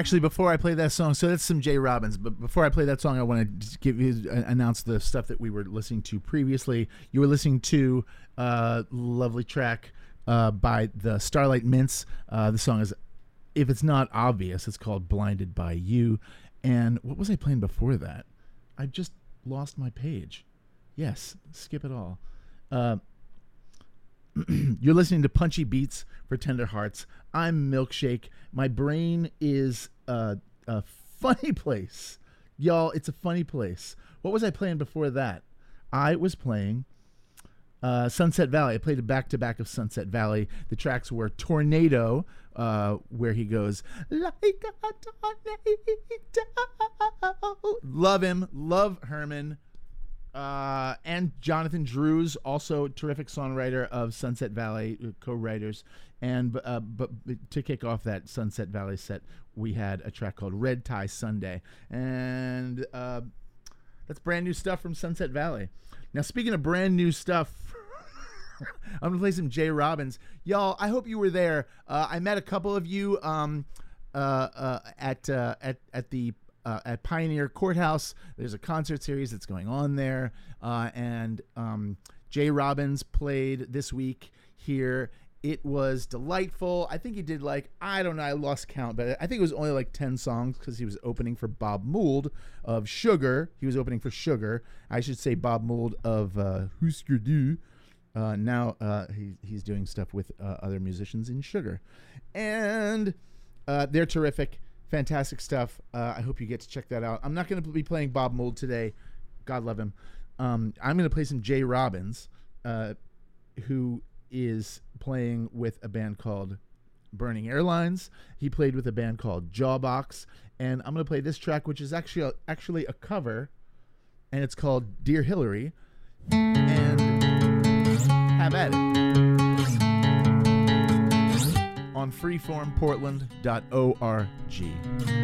Actually, before I play that song, so that's some Jay Robbins. But before I play that song, I want to give you announce the stuff that we were listening to previously. You were listening to lovely track by the Starlight Mints. The song is, if it's not obvious, it's called "Blinded by You." And what was I playing before that? I just lost my page. Yes, skip it all. You're listening to Punchy Beats for Tender Hearts. I'm Milkshake. My brain is a funny place. Y'all, it's a funny place. What was I playing before that? I was playing Sunset Valley. I played a back-to-back of Sunset Valley. The tracks were Tornado, where he goes, like a tornado. Love him. Love Herman. And Jonathan Drews, also terrific songwriter of Sunset Valley, co-writers. And but to kick off that Sunset Valley set, we had a track called Red Tie Sunday. And that's brand new stuff from Sunset Valley. Now, speaking of brand new stuff, I'm going to play some Jay Robbins. Y'all, I hope you were there. I met a couple of you at Pioneer Courthouse. There's a concert series that's going on there. And Jay Robbins played this week here. It was delightful. I think he did I don't know, I lost count, but I think it was only 10 songs because he was opening for Bob Mould of Sugar. He was opening for Sugar. I should say Bob Mould of Husker Du. Now he's doing stuff with other musicians in Sugar. And they're terrific. Fantastic stuff. I hope you get to check that out. I'm not going to be playing Bob Mould today. God love him. I'm going to play some Jay Robbins, who is playing with a band called Burning Airlines. He played with a band called Jawbox. And I'm going to play this track, which is actually a cover. And it's called Dear Hillary. And have at it. On freeformportland.org.